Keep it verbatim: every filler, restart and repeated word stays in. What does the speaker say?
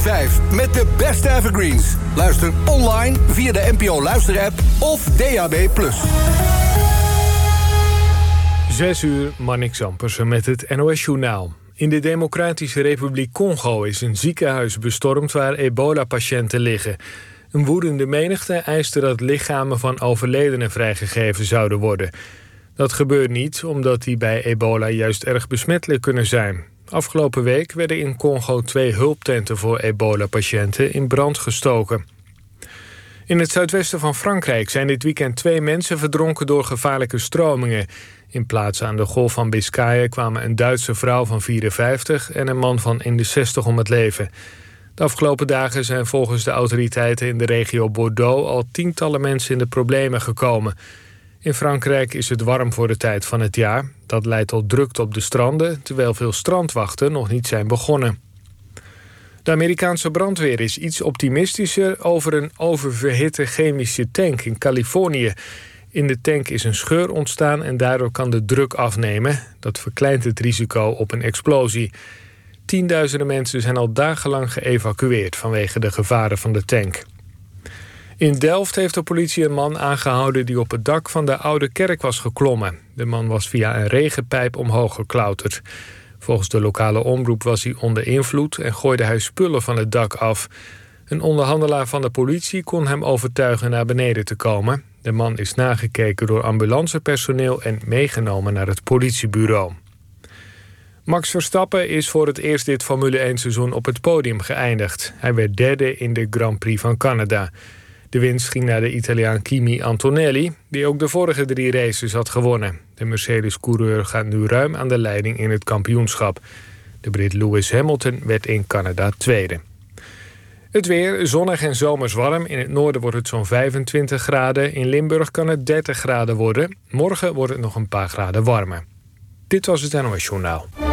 vijf met de beste evergreens. Luister online via de N P O Luisterapp of D A B plus. Zes uur, Marnik Zampersen met het N O S-journaal. In de Democratische Republiek Congo is een ziekenhuis bestormd waar ebola-patiënten liggen. Een woedende menigte eiste dat lichamen van overledenen vrijgegeven zouden worden. Dat gebeurt niet, omdat die bij ebola juist erg besmettelijk kunnen zijn. Afgelopen week werden in Congo twee hulptenten voor ebola-patiënten in brand gestoken. In het zuidwesten van Frankrijk zijn dit weekend twee mensen verdronken door gevaarlijke stromingen. In plaatsen aan de Golf van Biscayen kwamen een Duitse vrouw van vierenvijftig en een man van in de zestig om het leven. De afgelopen dagen zijn volgens de autoriteiten in de regio Bordeaux al tientallen mensen in de problemen gekomen. In Frankrijk is het warm voor de tijd van het jaar. Dat leidt tot drukte op de stranden, terwijl veel strandwachten nog niet zijn begonnen. De Amerikaanse brandweer is iets optimistischer over een oververhitte chemische tank in Californië. In de tank is een scheur ontstaan en daardoor kan de druk afnemen. Dat verkleint het risico op een explosie. Tienduizenden mensen zijn al dagenlang geëvacueerd vanwege de gevaren van de tank. In Delft heeft de politie een man aangehouden die op het dak van de oude kerk was geklommen. De man was via een regenpijp omhoog geklauterd. Volgens de lokale omroep was hij onder invloed en gooide hij spullen van het dak af. Een onderhandelaar van de politie kon hem overtuigen naar beneden te komen. De man is nagekeken door ambulancepersoneel en meegenomen naar het politiebureau. Max Verstappen is voor het eerst dit Formule één seizoen op het podium geëindigd. Hij werd derde in de Grand Prix van Canada. De winst ging naar de Italiaan Kimi Antonelli, die ook de vorige drie races had gewonnen. De Mercedes-coureur gaat nu ruim aan de leiding in het kampioenschap. De Brit Lewis Hamilton werd in Canada tweede. Het weer, zonnig en zomers warm. In het noorden wordt het zo'n vijfentwintig graden. In Limburg kan het dertig graden worden. Morgen wordt het nog een paar graden warmer. Dit was het N O S Journaal.